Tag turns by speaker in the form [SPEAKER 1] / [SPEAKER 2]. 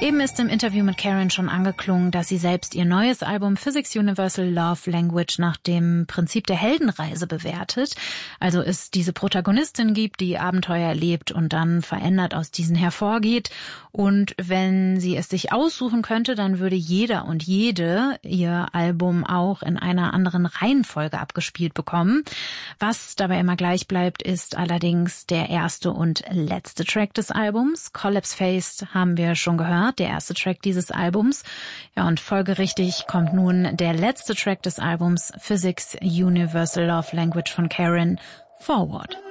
[SPEAKER 1] Eben ist im Interview mit Karen schon angeklungen, dass sie selbst ihr neues Album Physics Universal Love Language nach dem Prinzip der Heldenreise bewertet. Also es diese Protagonistin gibt, die Abenteuer erlebt und dann verändert aus diesen hervorgeht. Und wenn sie es sich aussuchen könnte, dann würde jeder und jede ihr Album auch in einer anderen Reihenfolge abgespielt bekommen. Was dabei immer gleich bleibt, ist allerdings der erste und letzte Track des Albums. Collapse Faced haben wir schon gehört, der erste Track dieses Albums. Ja, und folgerichtig kommt nun der letzte Track des Albums, Physics Universal Love Language von Karen, Forward.